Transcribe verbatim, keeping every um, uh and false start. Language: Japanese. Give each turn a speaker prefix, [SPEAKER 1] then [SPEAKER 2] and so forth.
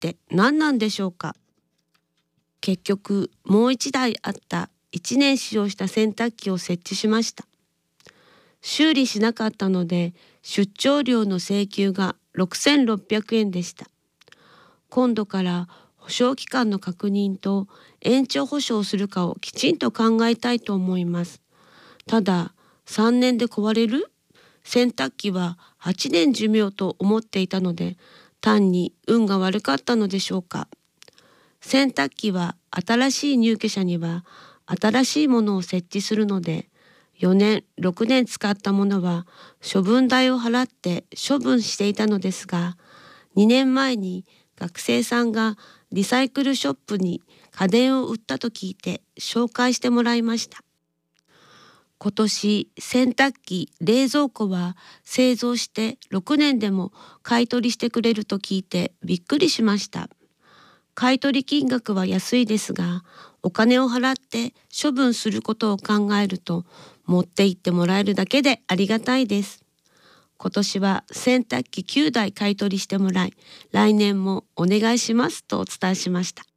[SPEAKER 1] って何なんでしょうか。結局もう一台あったいちねん使用した洗濯機を設置しました。修理しなかったので出張料の請求がろくせんろっぴゃくえんでした。今度から保証期間の確認と延長保証するかをきちんと考えたいと思います。たださんねんで壊れる？洗濯機ははちねん寿命と思っていたので、単に運が悪かったのでしょうか。洗濯機は新しい入居者には新しいものを設置するので、よねんろくねん使ったものは処分代を払って処分していたのですが、にねんまえに学生さんがリサイクルショップに家電を売ったと聞いて紹介してもらいました。今年洗濯機、冷蔵庫は製造してろくねんでも買い取りしてくれると聞いてびっくりしました。買い取り金額は安いですが、お金を払って処分することを考えると、持って行ってもらえるだけでありがたいです。今年は洗濯機きゅうだい買い取りしてもらい、来年もお願いしますとお伝えしました。